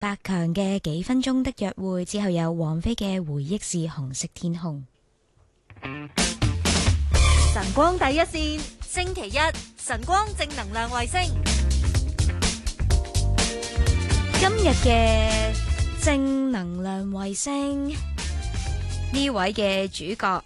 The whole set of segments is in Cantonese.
百強嘅幾分鐘的約會，之後有王菲嘅回憶是紅色天空。 晨光第一線，星期一晨光正能量衛星。 今日嘅正能量衛星呢位嘅主角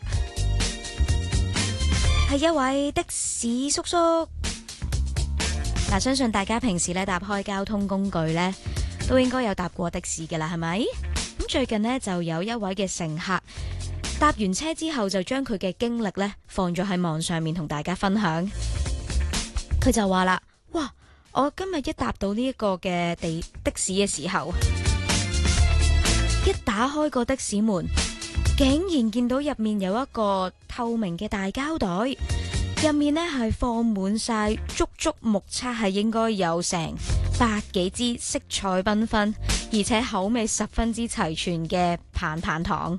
係一位的士叔叔。嗱，相信大家平時咧搭開交通工具咧，都應該有搭過的士嘅啦，係咪？咁最近呢，就有一位嘅乘客搭完車之後，就將佢嘅經歷咧放咗喺網上面同大家分享。佢就話啦：哇！我今日一搭到呢一個嘅的士嘅時候，一打開個的士門，竟然見到入面有一個透明嘅大膠袋。入面呢係放滿晒足目測係應該有成百幾支色彩繽紛，而且口味十分之齊全嘅棒棒糖，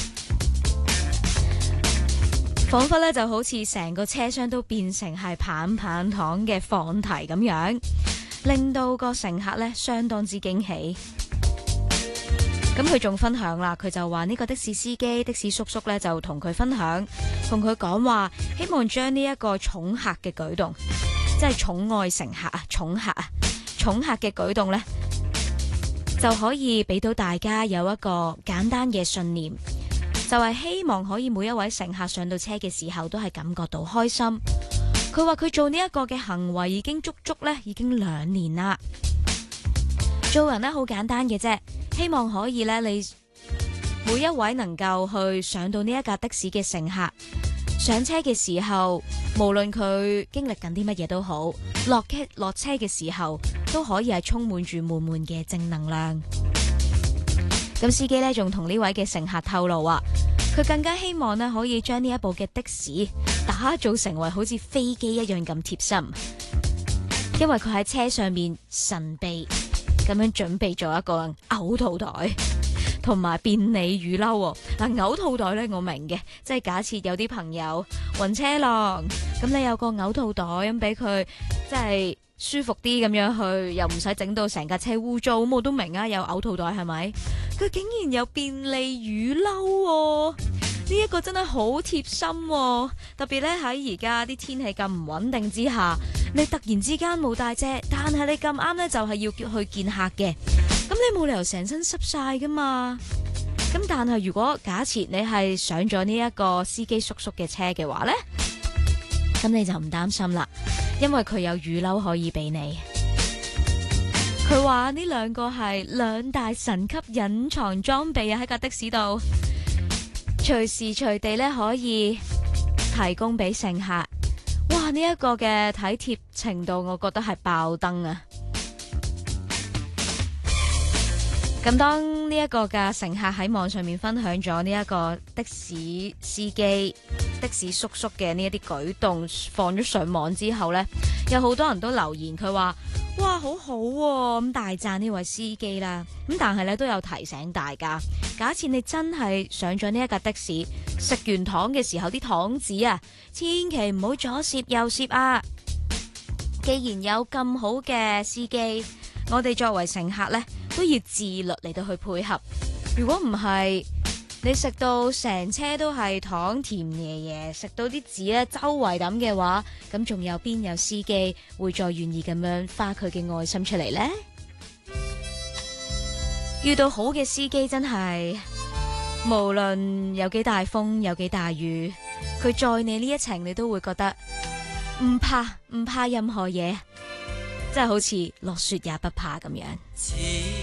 仿佛咧就好似成個車廂都變成係棒棒糖嘅放題咁樣，令到個乘客咧相當之驚喜。咁佢仲分享啦，佢就話呢個的士司機、的士叔叔咧就同佢分享，同佢講話，希望將呢一個寵客嘅舉動，即係寵愛乘客啊、寵客嘅舉動呢，就可以俾到大家有一個簡單嘅信念，就係希望可以每一位乘客上到車嘅時候都係感覺到開心。佢話佢做呢一個嘅行為已經足已經2年啦。做人呢好簡單嘅啫。希望可以咧，你每一位能夠去上到呢一架的士嘅乘客，上車嘅時候，無論佢經歷緊啲乜嘢都好，落車嘅時候都可以係充滿住滿滿嘅正能量。咁司機咧仲同呢位嘅乘客透露話，佢更加希望咧可以將呢一部嘅的士打造成為好似飛機一樣咁貼心，因為佢喺車上面神秘咁樣準備咗一個嘔吐袋同埋便利雨褸。嗱，嘔吐袋咧我明嘅，即係假設有啲朋友暈車浪，咁你有個嘔吐袋咁俾佢，即係舒服啲咁樣去，又唔使整到成架車污糟，咁我都明啊，有嘔吐袋係咪？佢竟然有便利雨褸，呢一個真係好貼心，特別咧喺而家啲天氣咁唔穩定之下，你突然之間冇帶遮，但係你咁啱呢，就係要叫去見客嘅，咁你冇理由成身濕晒噶嘛。咁但係如果假設你係上咗呢一個司機叔叔嘅車嘅話呢，咁你就唔擔心啦，因為佢有雨褸可以俾你。佢話呢兩個係2大神級隱藏裝備啊，喺架的士度隨時隨地咧可以提供俾乘客。哇！呢一個嘅體貼程度，我覺得係爆燈啊！咁當呢一個嘅乘客喺網上面分享咗呢一個的士司機、的士叔叔嘅呢一啲舉動，放咗上網之後呢，有好多人都留言，佢話：哇，好好喎！咁大讚呢位司機啦。咁但係咧都有提醒大家，假設你真係上咗呢一架的士，食完糖嘅時候啲糖紙啊，千祈唔好左攝右攝啊！既然有咁好嘅司機，我哋作為乘客呢，都要自律嚟到去配合。如果唔係，你食到成車都係糖，甜爺爺，食到啲紙咧周圍抌嘅話，咁仲有邊有司機會再願意咁樣花佢嘅愛心出嚟呢？遇到好嘅司機真係，無論有幾大風有幾大雨，佢載你呢一程，你都會覺得唔怕任何嘢，真係好似落雪也不怕咁樣。